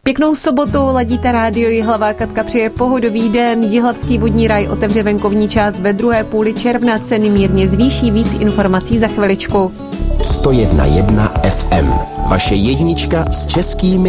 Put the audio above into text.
Pěknou sobotu, ladíte rádio Jihlava, Katka přeje pohodový den. Jihlavský vodní raj otevře venkovní část ve druhé půli června, ceny mírně zvýší, víc informací za chviličku. 101.1 FM, vaše jednička s českými